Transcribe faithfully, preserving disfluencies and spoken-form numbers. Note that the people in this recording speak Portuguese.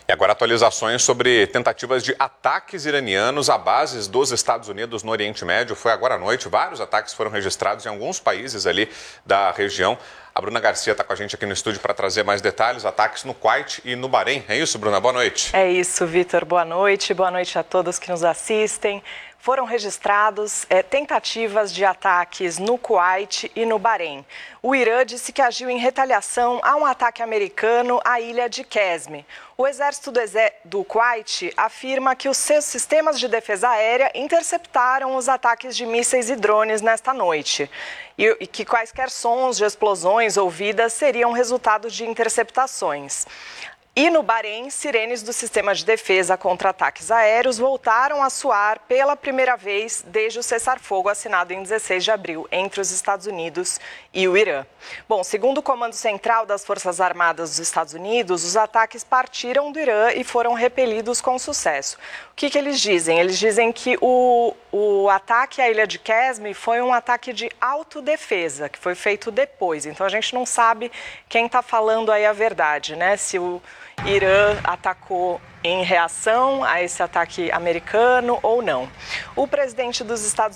E agora atualizações sobre tentativas de ataques iranianos a bases dos Estados Unidos no Oriente Médio. Foi agora à noite, vários ataques foram registrados em alguns países ali da região. A Bruna Garcia está com a gente aqui no estúdio para trazer mais detalhes, ataques no Kuwait e no Bahrein. É isso, Bruna? Boa noite. É isso, Vitor. Boa noite. Boa noite a todos que nos assistem. Foram registrados é, tentativas de ataques no Kuwait e no Bahrein. O Irã disse que agiu em retaliação a um ataque americano à ilha de Qesme. O exército do, exé do Kuwait afirma que os seus sistemas de defesa aérea interceptaram os ataques de mísseis e drones nesta noite. E, e que quaisquer sons de explosões ouvidas seriam resultado de interceptações. E no Bahrein, sirenes do sistema de defesa contra ataques aéreos voltaram a soar pela primeira vez desde o cessar-fogo assinado em dezesseis de abril entre os Estados Unidos e o Irã. Bom, segundo o Comando Central das Forças Armadas dos Estados Unidos, os ataques partiram do Irã e foram repelidos com sucesso. O que, que eles dizem? Eles dizem que o, o ataque à ilha de Qesme foi um ataque de autodefesa, que foi feito depois. Então a gente não sabe quem está falando aí a verdade, né? Se o Irã atacou em reação a esse ataque americano ou não. O presidente dos Estados